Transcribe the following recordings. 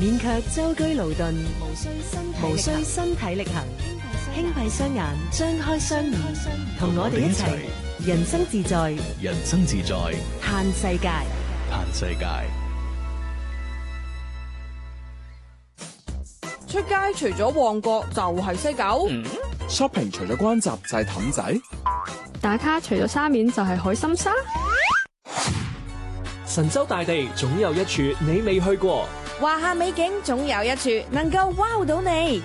免卻舟車勞頓，無需身體力行，輕閉雙眼，張開雙耳，同我哋一齊人生自在， 人生自在， 嘆世界， 嘆世界。 出街除咗旺角就係西九 ，shopping 除咗關閘就係氹仔， 打卡除咗沙面就係海心沙。 神州大地總有一處你未去過， 華夏美景總有一處能夠 wow 到你。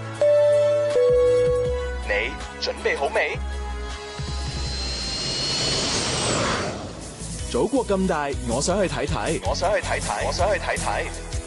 你準備好未？祖國咁大，我想去睇睇，我想去睇睇，我想去睇睇。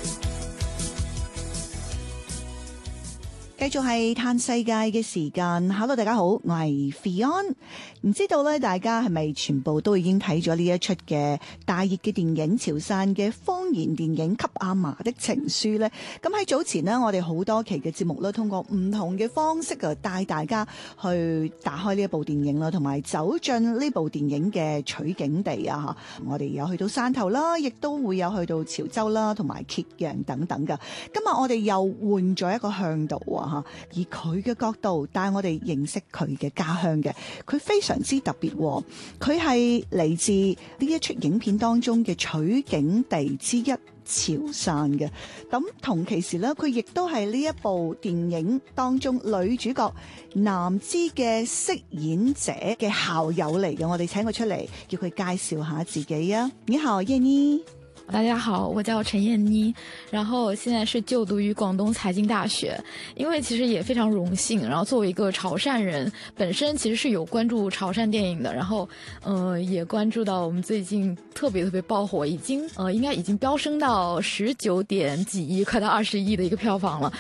繼續係嘆世界嘅時間。Hello， 大家好，我係 Fion。唔知道咧，大家係咪全部都已經睇咗呢一出嘅大熱嘅電影，潮汕嘅方言電影《給阿嫲的情書》呢？咁喺早前呢，我哋好多期嘅節目咧，通過唔同嘅方式啊，帶大家去打開呢一部電影啦，同埋走進呢部電影嘅取景地啊！我哋有去到汕頭啦，亦都會有去到潮州啦，同埋揭陽等等噶。今日我哋又換咗一個向度啊！而佢嘅角度帶我哋認識佢嘅家鄉嘅，佢非常之特別，佢係嚟自呢一出影片當中嘅取景地之一潮汕嘅。咁同其時呢，佢亦都係呢一部電影當中女主角南枝嘅飾演者嘅校友嚟嘅。我哋請佢出嚟，叫佢介紹下自己啊！你好，燕妮。 大家好，我叫陳燕妮，然後我現在是就讀於廣東財經大學。因為其實也非常榮幸，然後作為一個潮汕人，本身其實是有關注潮汕電影的，然後也關注到我們最近特別爆火，已經應該已經飆升到19點幾億，快到20億的一個票房了。